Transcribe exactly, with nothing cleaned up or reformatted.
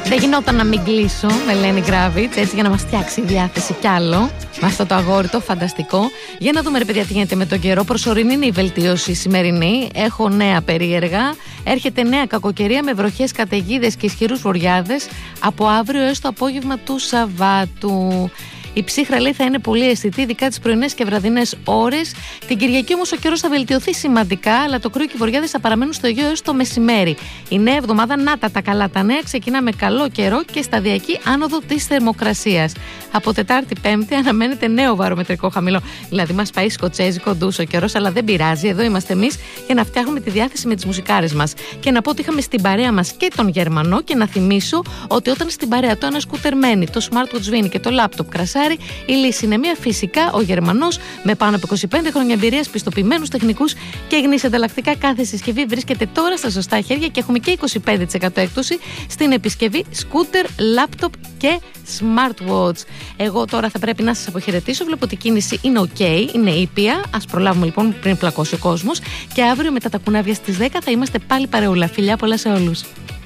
Δεν γινόταν να μην κλείσω με Λένι Γκράβιτς, έτσι, για να μας φτιάξει η διάθεση κι άλλο με αυτό το αγόρι το φανταστικό. Για να δούμε, ρε παιδιά, τι γίνεται με τον καιρό. Προσωρινή είναι η βελτίωση σημερινή. Έχω νέα περίεργα. Έρχεται νέα κακοκαιρία με βροχές, καταιγίδες και ισχυρούς βοριάδες από αύριο έως το απόγευμα του Σαββάτου. Η ψύχρα, λέει, θα είναι πολύ αισθητή, ειδικά τις πρωινές και βραδινές ώρες. Την Κυριακή όμως ο καιρός θα βελτιωθεί σημαντικά, αλλά το κρύο και οι βοριάδες θα παραμένουν στο ίδιο έως το μεσημέρι. Η νέα εβδομάδα, να τα, τα καλά τα νέα, ξεκινά με καλό καιρό και σταδιακή άνοδο της θερμοκρασίας. Από Τετάρτη Πέμπτη αναμένεται νέο βαρομετρικό χαμηλό. Δηλαδή, μας πάει σκοτσέζικο ντους ο καιρός, αλλά δεν πειράζει. Εδώ είμαστε εμείς για να φτιάχνουμε τη διάθεση με τις μουσικάρες μας. Και να πω ότι είχαμε στην παρέα μας και τον Γερμανό, και να θυμίσω ότι όταν στην παρέα το ένα σκούτερ μένει, το smartwatch σβήνει και το laptop κρασάρει, η λύση είναι μία, φυσικά ο Γερμανός, με πάνω από είκοσι πέντε χρόνια εμπειρίας, πιστοποιημένους τεχνικούς και γνήσια ανταλλακτικά. Κάθε συσκευή βρίσκεται τώρα στα σωστά χέρια και έχουμε και είκοσι πέντε τοις εκατό έκπτωση στην επισκευή σκούτερ, laptop και smartwatch. Εγώ τώρα θα πρέπει να σας αποχαιρετήσω. Βλέπω ότι η κίνηση είναι ok, είναι ήπια. Ας προλάβουμε λοιπόν πριν πλακώσει ο κόσμος. Και αύριο μετά τα κουνάβια στις δέκα θα είμαστε πάλι παρεούλα. Φιλιά πολλά σε όλους.